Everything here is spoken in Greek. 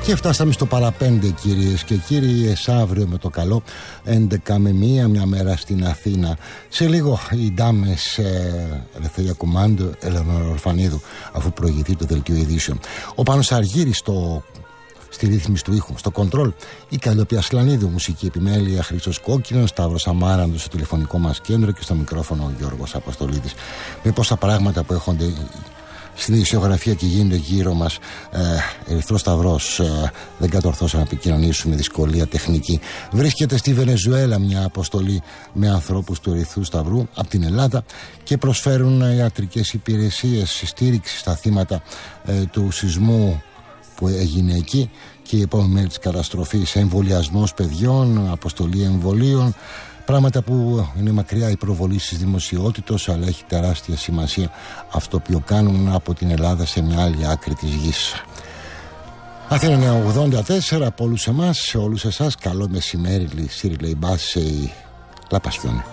Και φτάσαμε στο παραπέντε, κυρίες και κύριοι. Αύριο με το καλό 11 με 1, μια μέρα στην Αθήνα. Σε λίγο οι ντάμες Ελευθερία Κουμάντο, Ελεονόρα Ορφανίδου, αφού προηγηθεί το δελτίο ειδήσεων. Ο Πάνος Αργύρης στη ρύθμιση του ήχου, στο κοντρόλ η Καλλιόπη Ασλανίδου, μουσική επιμέλεια Χρήστος Κόκκινος, Σταύρος Αμάραντος στο τηλεφωνικό μας κέντρο και στο μικρόφωνο ο Γιώργος Αποστολίδης. Με πόσα πράγματα που έχονται στην ειδησιογραφία και γίνονται γύρω μας, Ερυθρός Σταυρός δεν κατορθώσα να επικοινωνήσουμε, δυσκολία τεχνική. Βρίσκεται στη Βενεζουέλα μια αποστολή με ανθρώπους του Ερυθρού Σταυρού από την Ελλάδα και προσφέρουν ιατρικές υπηρεσίες, στήριξη στα θύματα του σεισμού που έγινε εκεί και η επόμενη μέρα της καταστροφής. Εμβολιασμός παιδιών, αποστολή εμβολίων, πράγματα που είναι μακριά η προβολή της δημοσιότητας, αλλά έχει τεράστια σημασία αυτό που κάνουν από την Ελλάδα σε μια άλλη άκρη της γης. Αθήνα 84, από όλους εμάς, σε όλους εσάς, καλό μεσημέρι, Σύρι Λεϊμπάς, La Passione.